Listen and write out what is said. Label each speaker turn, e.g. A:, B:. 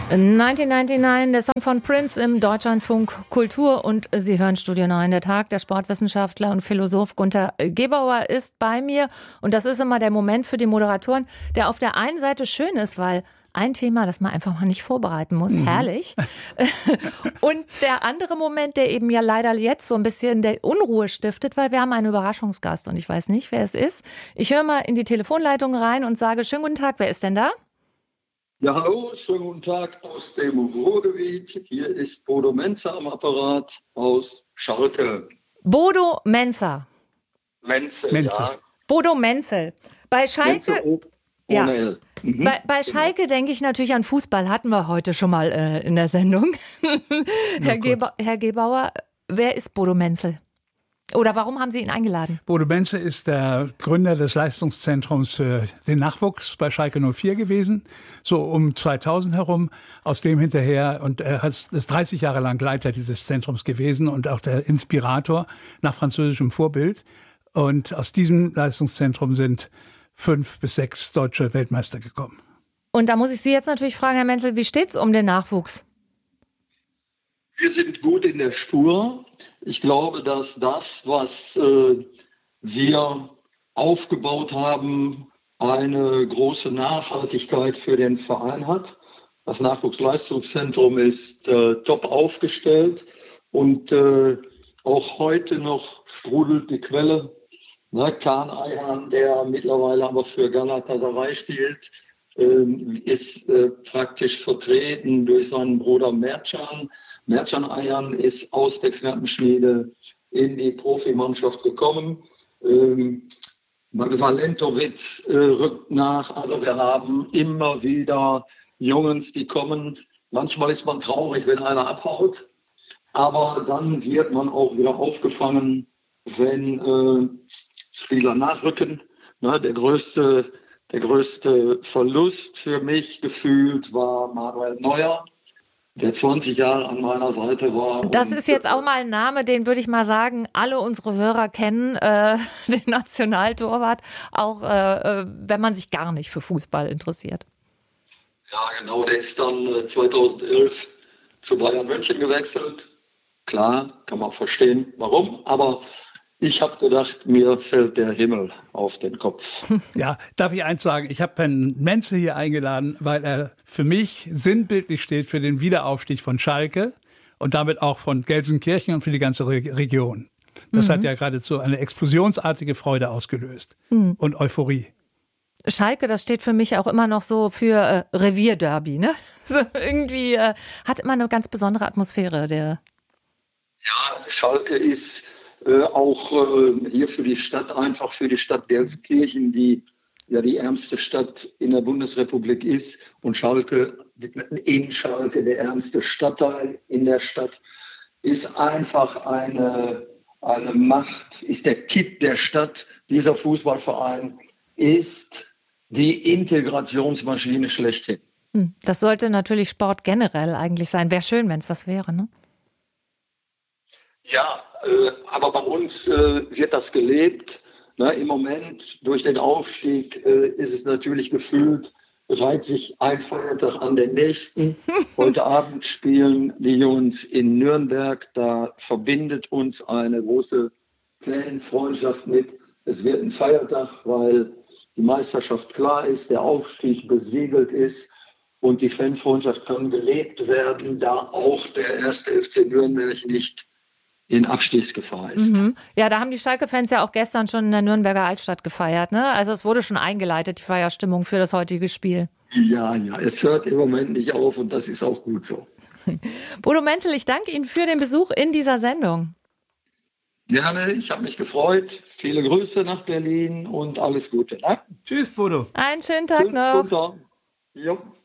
A: 1999, der Song von Prince im Deutschlandfunk Kultur und Sie hören Studio 9. Der Tag. Der Sportwissenschaftler und Philosoph Gunter Gebauer ist bei mir und das ist immer der Moment für die Moderatoren, der auf der einen Seite schön ist, weil ein Thema, das man einfach mal nicht vorbereiten muss. Herrlich. Und der andere Moment, der eben ja leider jetzt so ein bisschen der Unruhe stiftet, weil wir haben einen Überraschungsgast und ich weiß nicht, wer es ist. Ich höre mal in die Telefonleitung rein und sage, schönen guten Tag, wer ist denn da?
B: Ja, hallo, schönen guten Tag aus dem Ruhrgebiet. Hier ist Bodo Menzer am Apparat aus Schalke.
A: Bodo Menzer.
B: Menzel, ja.
A: Bodo Menzel. Bei Schalke...
B: Menzel
A: Ja.
B: ohne L.
A: Bei Schalke denke ich natürlich an Fußball, hatten wir heute schon mal in der Sendung. Herr Gebauer, wer ist Bodo Menzel? Oder warum haben Sie ihn eingeladen?
C: Bodo Menzel ist der Gründer des Leistungszentrums für den Nachwuchs bei Schalke 04 gewesen, so um 2000 herum, aus dem hinterher, und er ist 30 Jahre lang Leiter dieses Zentrums gewesen und auch der Inspirator nach französischem Vorbild. Und aus diesem Leistungszentrum sind 5 bis 6 deutsche Weltmeister gekommen.
A: Und da muss ich Sie jetzt natürlich fragen, Herr Menzel, wie steht's um den Nachwuchs?
B: Wir sind gut in der Spur. Ich glaube, dass das, was wir aufgebaut haben, eine große Nachhaltigkeit für den Verein hat. Das Nachwuchsleistungszentrum ist top aufgestellt und auch heute noch sprudelt die Quelle. Kaan Ayhan, der mittlerweile aber für Galatasaray spielt, ist praktisch vertreten durch seinen Bruder Mercan. Mercan Ayhan ist aus der Knappenschmiede in die Profimannschaft gekommen. Valentovic rückt nach. Also wir haben immer wieder Jungs, die kommen. Manchmal ist man traurig, wenn einer abhaut. Aber dann wird man auch wieder aufgefangen, wenn Spieler nachrücken. Der größte Verlust für mich gefühlt war Manuel Neuer, der 20 Jahre an meiner Seite war.
A: Das ist jetzt auch mal ein Name, den würde ich mal sagen, alle unsere Hörer kennen, den Nationaltorwart, auch wenn man sich gar nicht für Fußball interessiert.
B: Ja, genau, der ist dann 2011 zu Bayern München gewechselt. Klar, kann man verstehen, warum, aber ich habe gedacht, mir fällt der Himmel auf den Kopf.
C: Ja, darf ich eins sagen? Ich habe Herrn Menzel hier eingeladen, weil er für mich sinnbildlich steht für den Wiederaufstieg von Schalke und damit auch von Gelsenkirchen und für die ganze Region. Das hat ja geradezu eine explosionsartige Freude ausgelöst und Euphorie.
A: Schalke, das steht für mich auch immer noch so für Revierderby, ne? So irgendwie hat immer eine ganz besondere Atmosphäre. Ja,
B: Schalke ist auch hier für die Stadt, einfach für die Stadt Gelsenkirchen, die ja die ärmste Stadt in der Bundesrepublik ist. Und Schalke, in Schalke, der ärmste Stadtteil in der Stadt, ist einfach eine Macht, ist der Kitt der Stadt. Dieser Fußballverein ist die Integrationsmaschine schlechthin.
A: Das sollte natürlich Sport generell eigentlich sein. Wäre schön, wenn es das wäre, ne?
B: Ja, aber bei uns wird das gelebt. Im Moment durch den Aufstieg ist es natürlich gefühlt, reiht sich ein Feiertag an den nächsten. Heute Abend spielen die Jungs in Nürnberg. Da verbindet uns eine große Fanfreundschaft mit. Es wird ein Feiertag, weil die Meisterschaft klar ist, der Aufstieg besiegelt ist und die Fanfreundschaft kann gelebt werden, da auch der 1. FC Nürnberg nicht in Abstiegsgefahr ist.
A: Ja, da haben die Schalke-Fans ja auch gestern schon in der Nürnberger Altstadt gefeiert, ne? Also es wurde schon eingeleitet, die Feierstimmung für das heutige Spiel.
B: Ja, es hört im Moment nicht auf und das ist auch gut so.
A: Bodo Menzel, ich danke Ihnen für den Besuch in dieser Sendung.
B: Gerne, ich habe mich gefreut. Viele Grüße nach Berlin und alles Gute. Ne?
C: Tschüss, Bodo.
A: Einen schönen Tag noch.
B: Tschüss, Gunter. Jo.